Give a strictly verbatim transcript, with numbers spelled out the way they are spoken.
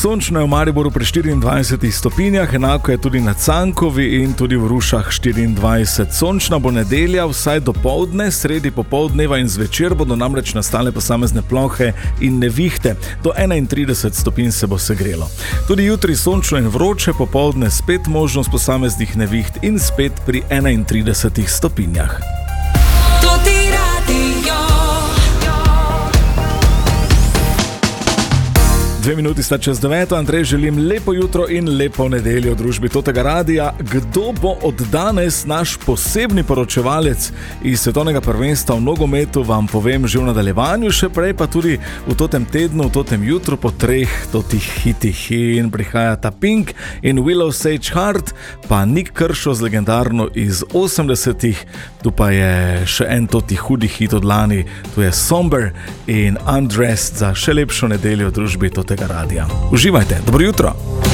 sončno je v Mariboru pri štiriindvajsetih stopinjah, enako je tudi na Cankovi in tudi v Rušah štiriindvajset. Sončna bo nedelja vsaj do poldne, sredi popoldneva in zvečer bodo namreč nastale posamezne plohe in nevihte. Do enaintrideset stopinj se bo segrelo. Tudi jutri sončno in vroče, popoldne spet možnost posameznih neviht in spet pri enaintridesetih stopinjah. Dve minuti sta čez deveto, Andrej, želim lepo jutro in lepo nedeljo v družbi Totega radija. Kdo bo od danes naš posebni poročevalec iz svetovnega prvenstva v nogometu, vam povem že v nadaljevanju, še prej pa tudi v totem tednu, v totem jutru po treh totih hitih. In prihajata Pink in Willow Sage Heart, pa Nik Kršo z legendarno iz osemdesetih, tu pa je še en totih hudih hit od lani, tu je Somber in Undressed za še lepšo nedeljo v družbi Totega radija. Uživajte, dobro jutro!